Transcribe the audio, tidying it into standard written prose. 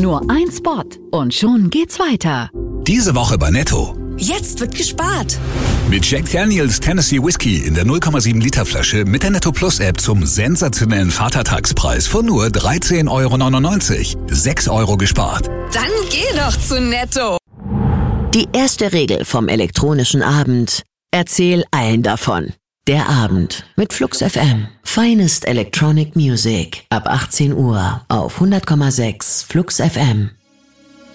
Nur ein Spot und schon geht's weiter. Diese Woche bei Netto. Jetzt wird gespart. Mit Jack Daniels Tennessee Whiskey in der 0,7 Liter Flasche mit der Netto Plus App zum sensationellen Vatertagspreis von nur 13,99 €. 6 € gespart. Dann geh doch zu Netto. Die erste Regel vom elektronischen Abend: Erzähl allen davon. Der Abend mit Flux FM. Finest Electronic Music. Ab 18 Uhr auf 100,6 Flux FM.